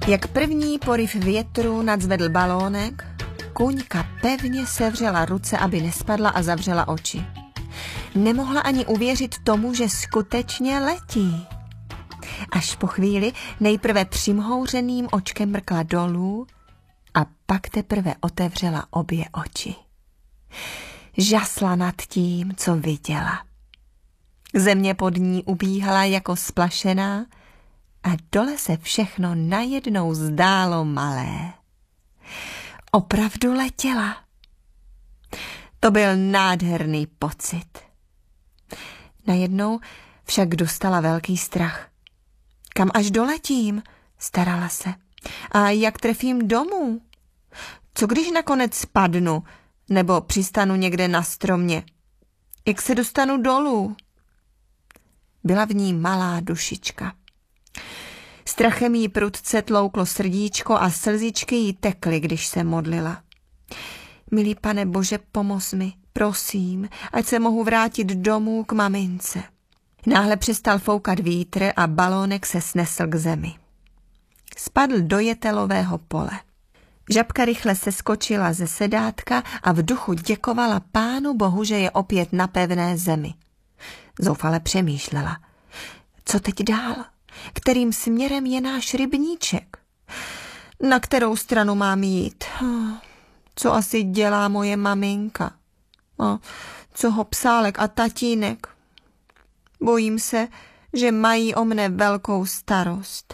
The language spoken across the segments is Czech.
Jak první poryv větru nadzvedl balónek, Kuňka pevně sevřela ruce, aby nespadla, a zavřela oči. Nemohla ani uvěřit tomu, že skutečně letí. Až po chvíli nejprve přimhouřeným očkem mrkla dolů a pak teprve otevřela obě oči. Žasla nad tím, co viděla. Země pod ní ubíhala jako splašená a dole se všechno najednou zdálo malé. Opravdu letěla. To byl nádherný pocit. Najednou však dostala velký strach. Kam až doletím, starala se. A jak trefím domů? Co když nakonec spadnu nebo přistanu někde na stromě? Jak se dostanu dolů? Byla v ní malá dušička. Strachem jí prudce tlouklo srdíčko a slzičky jí tekly, když se modlila. Milý Pane Bože, pomoz mi, prosím, ať se mohu vrátit domů k mamince. Náhle přestal foukat vítr a balónek se snesl k zemi. Spadl do jetelového pole. Žabka rychle seskočila ze sedátka a v duchu děkovala Pánu Bohu, že je opět na pevné zemi. Zoufale přemýšlela. Co teď dál? Kterým směrem je náš rybníček? Na kterou stranu mám jít? Co asi dělá moje maminka? A co ho psálek a tatínek? Bojím se, že mají o mne velkou starost.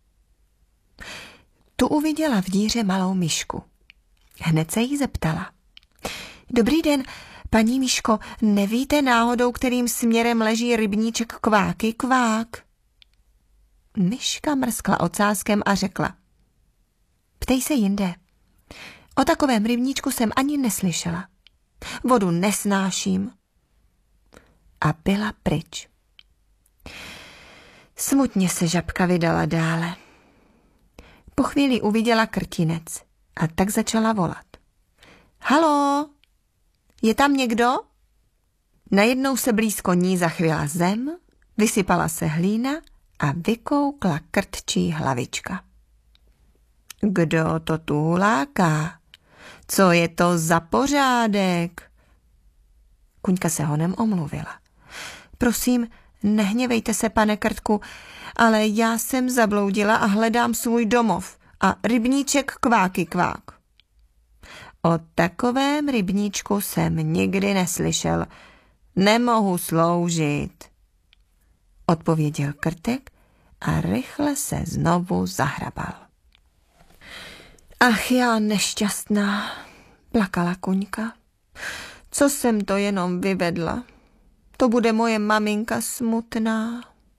Tu uviděla v díře malou myšku. Hned se jí zeptala. Dobrý den, paní myško, nevíte náhodou, kterým směrem leží rybníček Kváky kvák? Myška mrskla ocáskem a řekla. Ptej se jinde. O takovém rybníčku jsem ani neslyšela. Vodu nesnáším. A byla pryč. Smutně se žabka vydala dále. Po chvíli uviděla krtinec a tak začala volat. Haló, je tam někdo? Najednou se blízko ní zachvěla zem, vysypala se hlína a vykoukla krtčí hlavička. Kdo to tu huláká? Co je to za pořádek? Kuňka se honem omluvila. Prosím, nehněvejte se, pane Krtku, ale já jsem zabloudila a hledám svůj domov a rybníček Kváky kvák. O takovém rybníčku jsem nikdy neslyšel. Nemohu sloužit, odpověděl Krtek a rychle se znovu zahrabal. Ach, já nešťastná, plakala Kuňka. Co jsem to jenom vyvedla? To bude moje maminka smutná.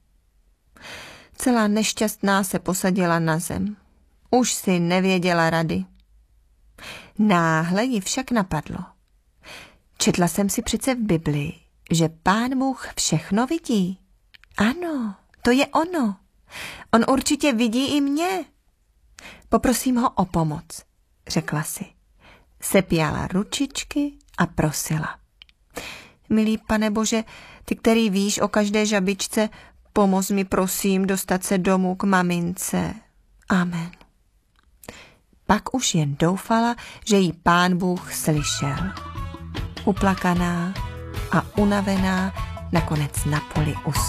Celá nešťastná se posadila na zem. Už si nevěděla rady. Náhle ji však napadlo. Četla jsem si přece v Biblii, že Pán Bůh všechno vidí. Ano, to je ono. On určitě vidí i mě. Poprosím ho o pomoc, řekla si. Sepěla ručičky a prosila. Milý Pane Bože, ty, který víš o každé žabičce, pomoz mi prosím dostat se domů k mamince. Amen. Pak už jen doufala, že jí Pán Bůh slyšel. Uplakaná a unavená nakonec na poli usnula.